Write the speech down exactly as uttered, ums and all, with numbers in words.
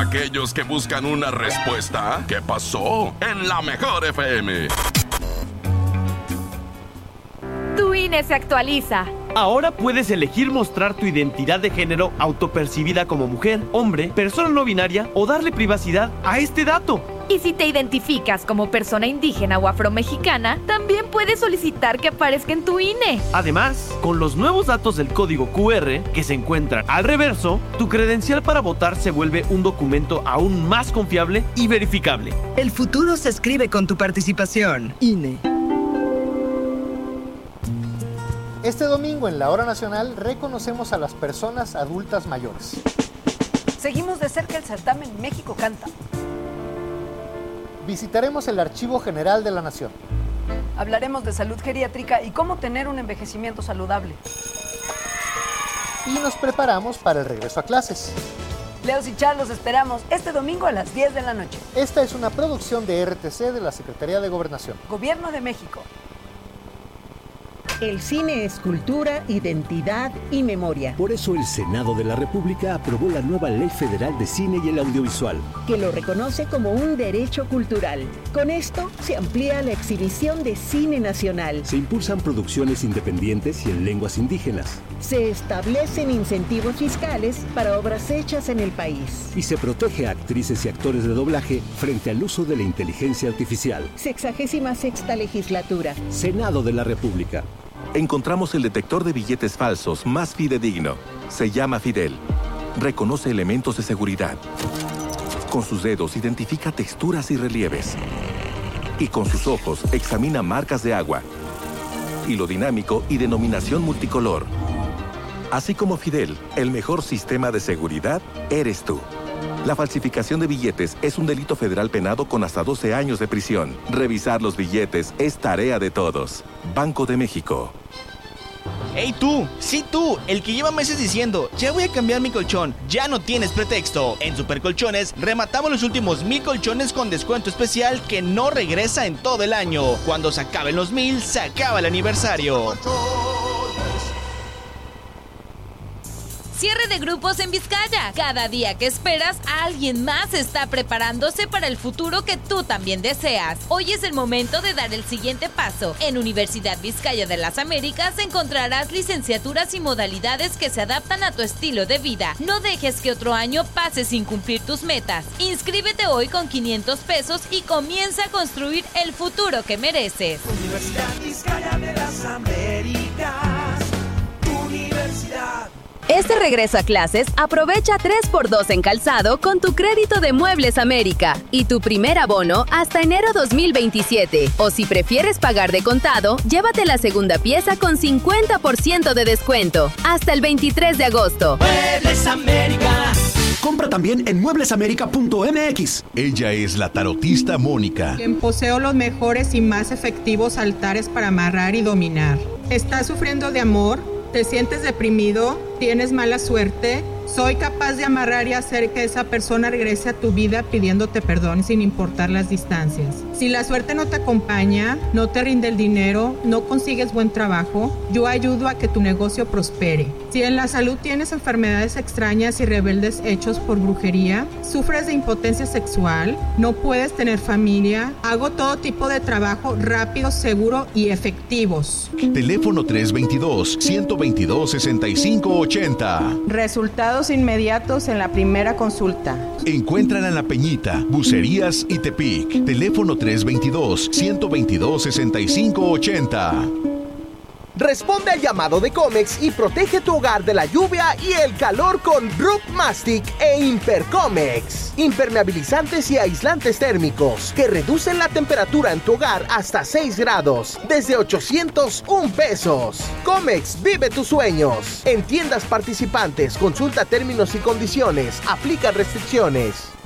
aquellos que buscan una respuesta. ¿Qué pasó? En la Mejor F M. Tu I N E se actualiza. Ahora puedes elegir mostrar tu identidad de género autopercibida como mujer, hombre, persona no binaria o darle privacidad a este dato. Y si te identificas como persona indígena o afromexicana, también puedes solicitar que aparezca en tu I N E. Además, con los nuevos datos del código cu erre que se encuentran al reverso, tu credencial para votar se vuelve un documento aún más confiable y verificable. El futuro se escribe con tu participación. I N E. Este domingo en la Hora Nacional reconocemos a las personas adultas mayores. Seguimos de cerca el certamen México Canta. Visitaremos el Archivo General de la Nación. Hablaremos de salud geriátrica y cómo tener un envejecimiento saludable. Y nos preparamos para el regreso a clases. Leos y Char los esperamos este domingo a las diez de la noche. Esta es una producción de R T C de la Secretaría de Gobernación. Gobierno de México. El cine es cultura, identidad y memoria. Por eso el Senado de la República aprobó la nueva Ley Federal de Cine y el Audiovisual, que lo reconoce como un derecho cultural. Con esto se amplía la exhibición de cine nacional. Se impulsan producciones independientes y en lenguas indígenas. Se establecen incentivos fiscales para obras hechas en el país. Y se protege a actrices y actores de doblaje frente al uso de la inteligencia artificial. Sexagésima sexta legislatura. Senado de la República. Encontramos el detector de billetes falsos más fidedigno. Se llama Fidel. Reconoce elementos de seguridad. Con sus dedos identifica texturas y relieves. Y con sus ojos examina marcas de agua, hilo dinámico y denominación multicolor. Así como Fidel, el mejor sistema de seguridad eres tú. La falsificación de billetes es un delito federal penado con hasta doce años de prisión. Revisar los billetes es tarea de todos. Banco de México. ¡Ey tú! ¡Sí tú! El que lleva meses diciendo, ya voy a cambiar mi colchón. Ya no tienes pretexto. En Supercolchones rematamos los últimos mil colchones con descuento especial que no regresa en todo el año. Cuando se acaben los mil, se acaba el aniversario. Cierre de grupos en Vizcaya. Cada día que esperas, alguien más está preparándose para el futuro que tú también deseas. Hoy es el momento de dar el siguiente paso. En Universidad Vizcaya de las Américas encontrarás licenciaturas y modalidades que se adaptan a tu estilo de vida. No dejes que otro año pase sin cumplir tus metas. Inscríbete hoy con quinientos pesos y comienza a construir el futuro que mereces. Universidad Vizcaya de las Américas. Universidad. Este regreso a clases, aprovecha tres por dos en calzado con tu crédito de Muebles América y tu primer abono hasta enero dos mil veintisiete. O si prefieres pagar de contado, llévate la segunda pieza con cincuenta por ciento de descuento hasta el veintitrés de agosto. Muebles América. Compra también en muebles américa punto m x. Ella es la tarotista Mónica. Quien poseo los mejores y más efectivos altares para amarrar y dominar. ¿Estás sufriendo de amor? ¿Te sientes deprimido? ¿Tienes mala suerte? Soy capaz de amarrar y hacer que esa persona regrese a tu vida pidiéndote perdón sin importar las distancias. Si la suerte no te acompaña, no te rinde el dinero, no consigues buen trabajo, yo ayudo a que tu negocio prospere. Si en la salud tienes enfermedades extrañas y rebeldes hechos por brujería, sufres de impotencia sexual, no puedes tener familia, hago todo tipo de trabajo rápido, seguro y efectivos. Teléfono tres dos dos, uno dos dos, seis cinco ocho cero. Resultados inmediatos en la primera consulta. Encuéntrala en La Peñita, Bucerías y Tepic. Teléfono tres dos dos, uno dos dos, seis cinco ocho cero. Responde al llamado de Comex y protege tu hogar de la lluvia y el calor con Rook Mastic e Impercomex. Impermeabilizantes y aislantes térmicos que reducen la temperatura en tu hogar hasta seis grados desde ochocientos un pesos. Comex, vive tus sueños. En tiendas participantes, consulta términos y condiciones. Aplica restricciones.